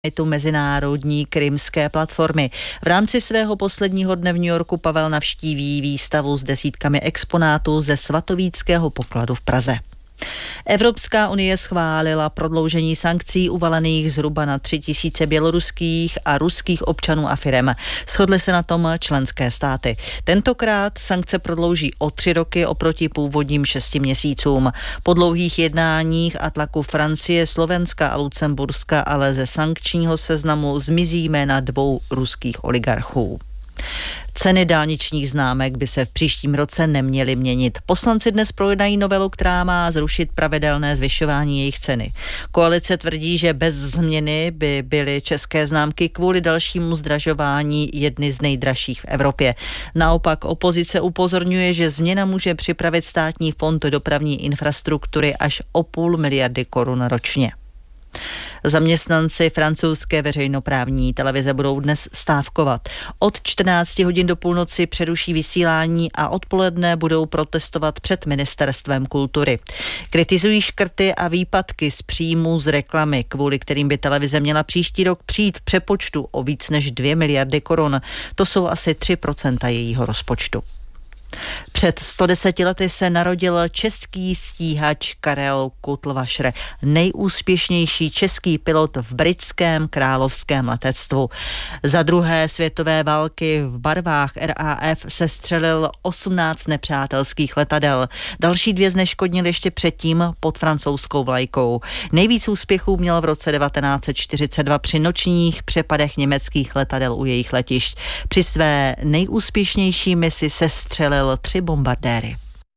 tu mezinárodní krymské platformy. V rámci svého posledního dne v New Yorku Pavel navštíví výstavu s desítkami exponátů ze svatovíckého pokladu v Praze. Evropská unie schválila prodloužení sankcí uvalených zhruba na 3 000 běloruských a ruských občanů a firem. Shodly se na tom členské státy. Tentokrát sankce prodlouží o 3 roky oproti původním 6 měsícům. Po dlouhých jednáních a tlaku Francie, Slovenska a Lucemburska ale ze sankčního seznamu zmizí jména 2 ruských oligarchů. Ceny dálničních známek by se v příštím roce neměly měnit. Poslanci dnes projednají novelu, která má zrušit pravidelné zvyšování jejich ceny. Koalice tvrdí, že bez změny by byly české známky kvůli dalšímu zdražování jedny z nejdražších v Evropě. Naopak opozice upozorňuje, že změna může připravit Státní fond dopravní infrastruktury až o 0,5 miliardy korun ročně. Zaměstnanci francouzské veřejnoprávní televize budou dnes stávkovat. Od 14 hodin do půlnoci přeruší vysílání a odpoledne budou protestovat před ministerstvem kultury. Kritizují škrty a výpadky z příjmů z reklamy, kvůli kterým by televize měla příští rok přijít v přepočtu o víc než 2 miliardy korun. To jsou asi 3% jejího rozpočtu. Před 110 lety se narodil český stíhač Karel Kotlvašr, nejúspěšnější český pilot v britském královském letectvu. Za druhé světové války v barvách RAF sestřelil 18 nepřátelských letadel. Další 2 zneškodnil ještě předtím pod francouzskou vlajkou. Nejvíc úspěchů měl v roce 1942 při nočních přepadech německých letadel u jejich letišť. Při své nejúspěšnější misi sestřelil 3 bombardéry.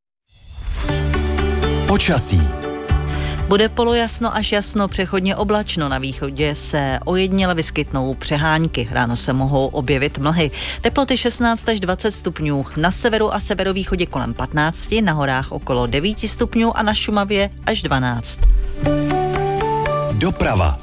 Počasí. Bude polojasno až jasno, přechodně oblačno. Na východě se ojediněle vyskytnou přehánky. Ráno se mohou objevit mlhy. Teploty 16 až 20 stupňů. Na severu a severovýchodě kolem 15, na horách okolo 9 stupňů a na Šumavě až 12. Doprava.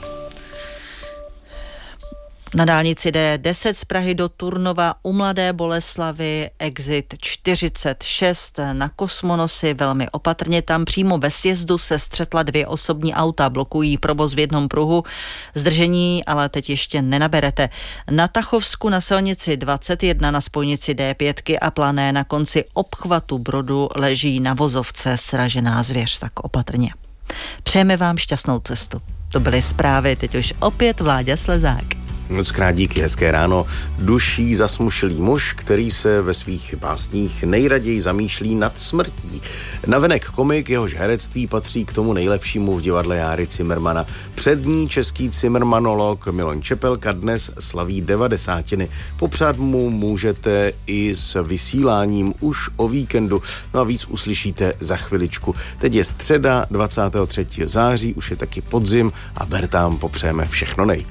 Na dálnici D10 z Prahy do Turnova u Mladé Boleslavi exit 46 na Kosmonosy velmi opatrně. Tam přímo ve sjezdu se střetla 2 osobní auta, blokují provoz v jednom pruhu. Zdržení ale teď ještě nenaberete. Na Tachovsku na silnici 21 na spojnici D5 a Plané na konci obchvatu Brodu leží na vozovce sražená zvěř, tak opatrně. Přejeme vám šťastnou cestu. To byly zprávy, teď už opět Vláďa Slezák. Mockrát díky, hezké ráno. Duší zasmušilý muž, který se ve svých básních nejraději zamýšlí nad smrtí. Navenek komik, jehož herectví patří k tomu nejlepšímu v divadle Járy Cimrmana. Přední český cimrmanolog Miloň Čepelka dnes slaví 90. Popřát mu můžete i s vysíláním už o víkendu. No a víc uslyšíte za chviličku. Teď je středa 23. září, už je taky podzim a Bertám popřejeme všechno nej.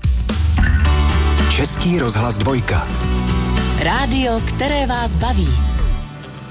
Český rozhlas 2. Rádio, které vás baví.